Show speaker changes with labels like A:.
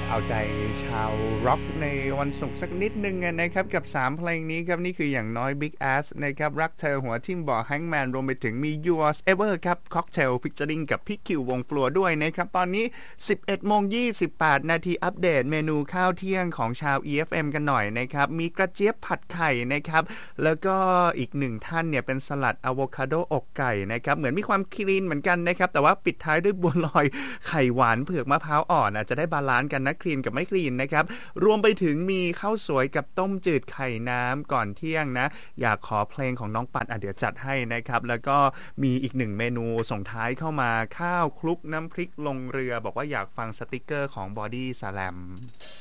A: เอาใจชาวร็อกในวันศุกร์สักนิดนึงนะครับกับ3เพลงนี้ครับนี่คืออย่างน้อย Big Ass นะครับรักเธอหัวทิ่มบ่อ Hangman รวมไปถึงมี Yours Ever ครับ Cocktail Featuring กับพี่คิววงฟลัวด้วยนะครับตอนนี้ 11:28 นาทีอัปเดตเมนูข้าวเที่ยงของชาว EFM กันหน่อยนะครับมีกระเจี๊ยบผัดไข่นะครับแล้วก็อีกหนึ่งท่านเนี่ยเป็นสลัดอะโวคาโดอกไก่นะครับเหมือนมีความคลีนเหมือนกันนะครับแต่ว่าปิดท้ายด้วยบัวลอยไข่หวานเผือกมะพร้าวอ่อนจะได้บาลานซ์กันนะคลีนกับไม่คลีนนะครับรวมไปถึงมีข้าวสวยกับต้มจืดไข่น้ำก่อนเที่ยงนะอยากขอเพลงของน้องปัดเดี๋ยวจัดให้นะครับแล้วก็มีอีกหนึ่งเมนูส่งท้ายเข้ามาข้าวคลุกน้ำพริกลงเรือบอกว่าอยากฟังสติกเกอร์ของบอดี้สแลม